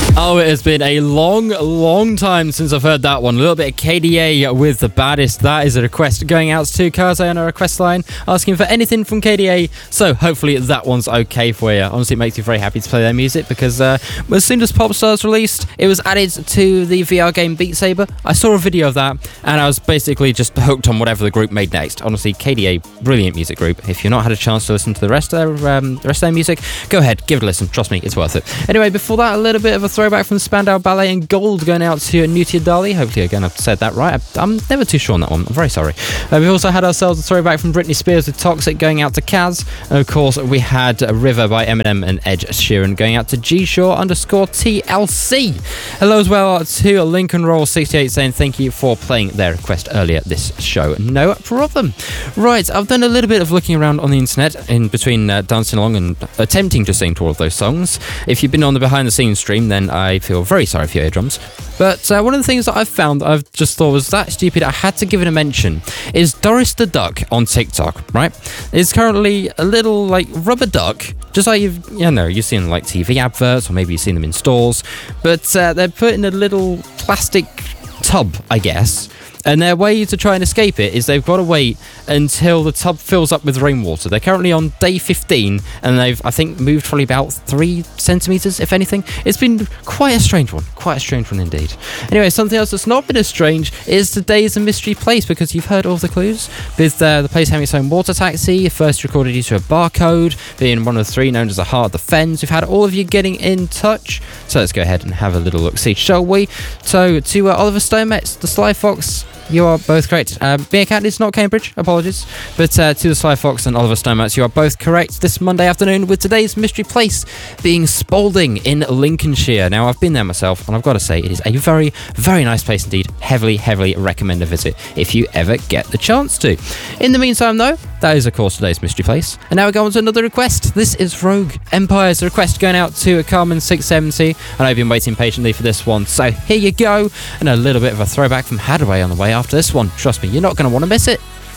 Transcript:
Oh, it has been a long time since I've heard that one. A little bit of KDA with The Baddest. That is a request going out to Kaze on our request line, asking for anything from KDA. So hopefully that one's okay for you. Honestly, it makes me very happy to play their music because as soon as Popstars released, it was added to the VR game Beat Saber. I saw a video of that and I was basically just hooked on whatever the group made next. Honestly, KDA, brilliant music group. If you've not had a chance to listen to the rest of their music, go ahead, give it a listen. Trust me, it's worth it. Anyway, before that, a little bit of a throwback from Spandau Ballet and Gold going out to Nutya Dali. Hopefully again I've said that right. I'm never too sure on that one. I'm very sorry. We've also had ourselves a throwback from Britney Spears with Toxic going out to Kaz. And of course we had River by Eminem and Ed Sheeran going out to GShaw_TLC. Hello as well to Lincoln Roll 68 saying thank you for playing their request earlier this show. No problem. Right, I've done a little bit of looking around on the internet in between dancing along and attempting to sing to all of those songs. If you've been on the behind the scenes stream, then I feel very sorry for your eardrums. But one of the things that I've found I've just thought was that stupid I had to give it a mention is Doris the Duck on TikTok, right? It's currently a little like rubber duck, just like you've seen like TV adverts or maybe you've seen them in stores, but they're put in a little plastic tub, I guess. And their way to try and escape it is they've got to wait until the tub fills up with rainwater. They're currently on day 15 and they've, I think, moved probably about 3 centimetres, if anything. It's been quite a strange one indeed. Anyway, something else that's not been as strange is today's a mystery place, because you've heard all of the clues. With the place having its own water taxi, first recorded using a barcode, being one of the 3 known as the Heart of the Fens. We've had all of you getting in touch. So let's go ahead and have a little look-see, shall we? So to Oliver Stonemetz, the Sly Fox, you are both correct. Being a cat is not Cambridge, apologies. But to the Sly Fox and Oliver Stonemetz, you are both correct this Monday afternoon, with today's mystery place being Spalding in Lincolnshire. Now, I've been there myself, and I've got to say, it is a very, very nice place indeed. Heavily recommend a visit if you ever get the chance to. In the meantime, though, that is, of course, today's mystery place. And now we go on to another request. This is Rogue Empire's request going out to Carmen670. And I've been waiting patiently for this one, so here you go. And a little bit of a throwback from Hadaway on the way after this one. Trust me, you're not going to want to miss it.